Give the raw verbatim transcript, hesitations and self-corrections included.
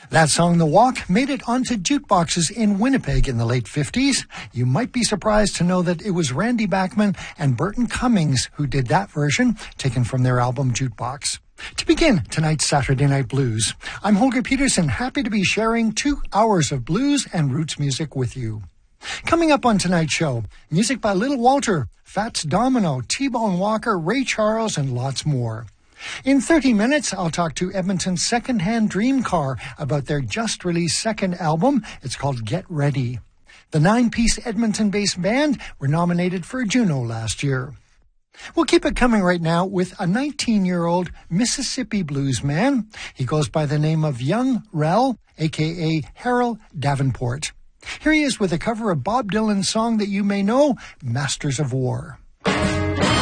That song, The Walk, made it onto jukeboxes in Winnipeg in the late fifties. You might be surprised to know that it was Randy Bachman and Burton Cummings who did that version, taken from their album Jukebox. To begin tonight's Saturday Night Blues, I'm Holger Peterson, happy to be sharing two hours of blues and roots music with you. Coming up on tonight's show, music by Little Walter, Fats Domino, T-Bone Walker, Ray Charles, and lots more. In thirty minutes, I'll talk to Edmonton's Secondhand Dream Car about their just-released second album. It's called Get Ready. The nine-piece Edmonton-based band were nominated for a Juno last year. We'll keep it coming right now with a nineteen-year-old Mississippi blues man. He goes by the name of Young Rel, a k a. Harold Davenport. Here he is with a cover of Bob Dylan's song that you may know, Masters of War.